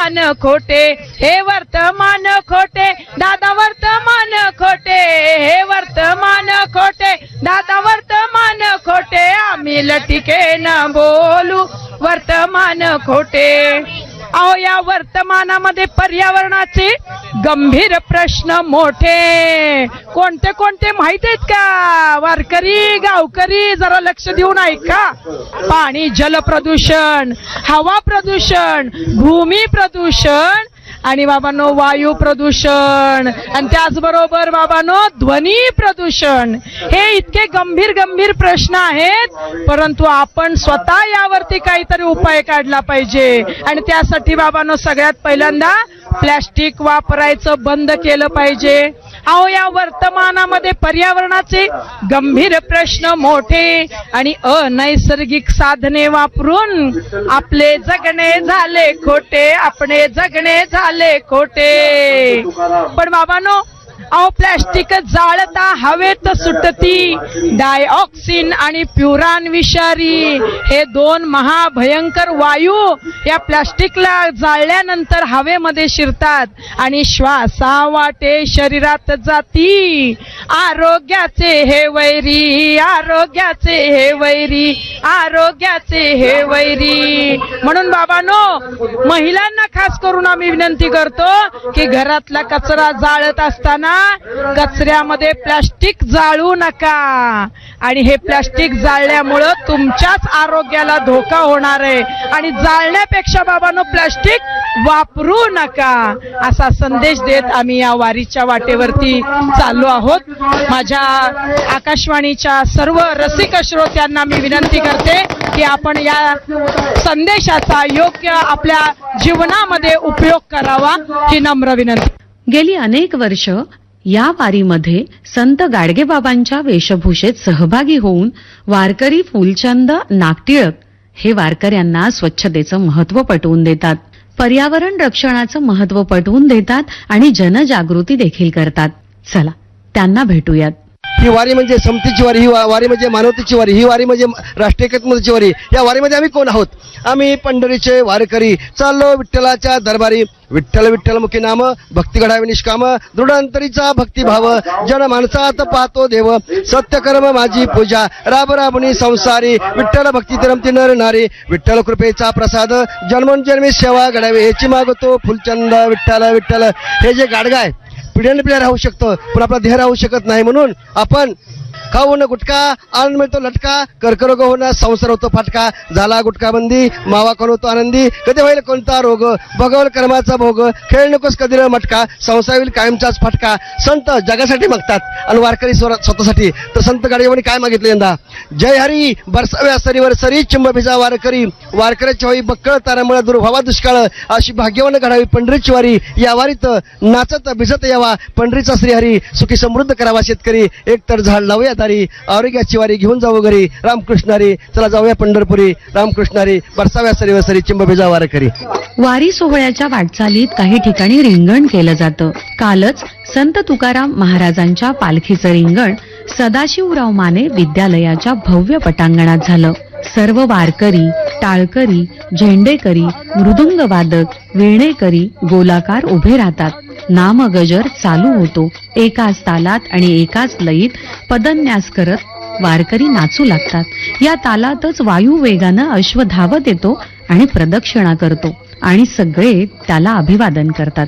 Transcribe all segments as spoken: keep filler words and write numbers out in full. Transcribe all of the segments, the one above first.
वर्तमान खोटे, हे वर्तमान खोटे, दादा वर्तमान खोटे, हे वर्तमान खोटे, दादा वर्तमान खोटे, आम्ही लटिके न बोलू वर्तमान खोटे. अहो या वर्तमानामध्ये पर्यावरणाचे गंभीर प्रश्न मोठे कोणते कोणते माहित आहेत का? वारकरी गावकरी जरा लक्ष देऊन ऐका. पाणी जल प्रदूषण, हवा प्रदूषण, भूमी प्रदूषण आणि बाबांनो वायू प्रदूषण आणि त्याचबरोबर बाबांनो ध्वनी प्रदूषण. हे इतके गंभीर गंभीर प्रश्न आहेत, परंतु आपण स्वतः यावरती काहीतरी उपाय काढला पाहिजे. आणि त्यासाठी बाबांनो सगळ्यात पहिल्यांदा प्लॅस्टिक वापरायचं बंद केलं पाहिजे. अहो या वर्तमानामध्ये पर्यावरणाचे गंभीर प्रश्न मोठे आणि अनैसर्गिक साधने वापरून आपले जगणे झाले खोटे, आपले जगणे झाले खोटे. पण बाबांनो अहो प्लॅस्टिक जाळता हवेत सुटती डायऑक्सिन आणि प्युरान विषारी हे दोन महाभयंकर वायू या प्लॅस्टिकला जाळल्यानंतर हवेमध्ये शिरतात आणि श्वासावाटे शरीरात जाती. आरोग्याचे हे वैरी, आरोग्याचे हे वैरी, आरोग्याचे हे वैरी. म्हणून बाबांनो महिलांना खास करून आम्ही विनंती करतो की घरातला कचरा जाळत असताना कचऱ्यामध्ये प्लास्टिक जाळू नका. आणि हे प्लास्टिक जाळल्यामुळं तुमच्याच आरोग्याला धोका होणार आहे. आणि जाळण्यापेक्षा बाबांनो प्लास्टिक वापरू नका असा संदेश देत आम्ही या वारीच्या वाटेवरती चाललो आहोत. माझ्या आकाशवाणीच्या सर्व रसिक श्रोत्यांना मी विनंती करते की आपण या संदेशाचा योग्य आपल्या जीवनामध्ये उपयोग करावा ही नम्र विनंती. गेली अनेक वर्ष या वारीमध्ये संत गाडगेबाबांच्या वेशभूषेत सहभागी होऊन वारकरी फुलचंद नागटिळक हे वारकऱ्यांना स्वच्छतेचं महत्त्व पटवून देतात, पर्यावरण रक्षणाचं महत्त्व पटवून देतात आणि जनजागृती देखील करतात. चला त्यांना भेटूयात. ही वारी म्हणजे समतेची वारी, ही वारी म्हणजे मानवतेची वारी, ही वारी म्हणजे राष्ट्रीय एकात्मतेची वारी. या वारीमध्ये आम्ही कोण आहोत? आम्ही पंढरीचे वारकरी चाललो विठ्ठलाच्या दरबारी. विठ्ठल विठ्ठल मुखी नाम, भक्ती घडावी निष्काम, दृढ अंतरीचा भक्तिभाव, जन माणसात पाहतो देव, सत्यकर्म माझी पूजा, राब राबणी संसारी, विठ्ठल भक्ती रमती नर नारी, विठ्ठल कृपेचा प्रसाद, जन्मोजन्मी सेवा घडावी हेची मागतो फुलचंद विठ्ठल विठ्ठल. हे जे गाडगा आहे पिढ्याने पिढ्या राहू शकतं पण आपला देह राहू शकत नाही. म्हणून आपण खाऊ न गुटखा, आनंद मिळतो लटका, कर्करोग होणं संसार होतो फाटका, झाला गुटखा बंदी मावा कोण होतो आनंदी, कधी होईल कोणता रोग, भगवल कर्माचा भोग, खेळ नकोस कधी न मटका, संसार होईल कायमचाच फटका. संत जगासाठी मागतात आणि वारकरी स्वतःसाठी. तर संत गाडगेबाबांनी काय मागितलं यंदा? जय हरी बरसाव्या सरीवर सरी चिंब भिजा वारकरी, वारकऱ्याची होई बक्कळ तारामुळे दूर व्हावा दुष्काळ, अशी भाग्यवान घडावी पंढरीची वारी. या वारीत नाचत भिजत यावा पंढरीचा श्रीहरी, सुखी समृद्ध करावा शेतकरी, एक तर झाड लावूया दारी, आरोग्याची वारी घेऊन जाऊ घरी, रामकृष्णारी चला जाऊया पंढरपुरी, रामकृष्णारी बरसाव्या सरीवर सरी चिंब भिजा वारकरी. वारी सोहळ्याच्या वाटचालीत काही ठिकाणी रिंगण केलं जातं. कालच संत तुकाराम महाराजांच्या पालखीचं रिंगण सदाशिवराव माने विद्यालयाच्या भव्य पटांगणात झालं. सर्व वारकरी, टाळकरी, झेंडेकरी, मृदुंग वादक, वीणेकरी गोलाकार उभे राहतात. नामगजर चालू होतो. एकाच तालात आणि एकाच लयीत पदन्यास करत वारकरी नाचू लागतात. या तालातच वायू वेगानं अश्व धावत येतो आणि प्रदक्षिणा करतो आणि सगळे त्याला अभिवादन करतात.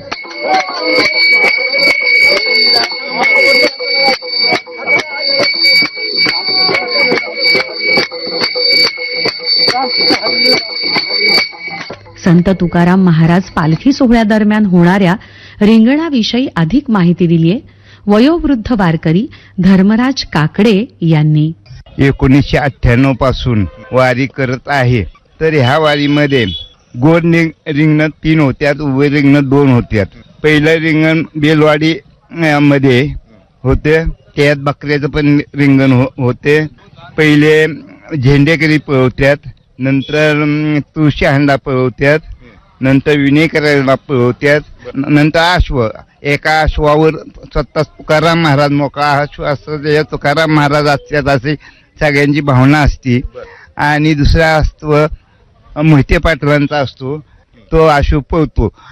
संत तुकाराम महाराज पालखी सोहळ्यादरम्यान होणाऱ्या रिंगणाविषयी अधिक माहिती दिलीये वयोवृद्ध वारकरी धर्मराज काकडे यांनी. एकोणीसशे अठ्ठ्याण्णव पासून वारी करत आहे. तर ह्या वारीमध्ये गोड रिंगण तीन होत्यात, उभे रिंगण दोन होत्यात. पहिलं रिंगण बेलवाडी मध्ये होते, त्यात बकऱ्याचं पण रिंगण हो, होते. पहिले झेंडेकरी पळवत्यात, नंतर तुळशी हांडा पळवत्यात, नंतर विनेकराला पळवत्यात, नंतर अश्व. एका अश्वावर स्वतः तुकाराम महाराज मोकळा अश्व असतो, तुकाराम महाराज असतात असे सगळ्यांची भावना असते. आणि दुसरा असतो मोहिते पाटलांचा असतो, तो अश्व पळतो.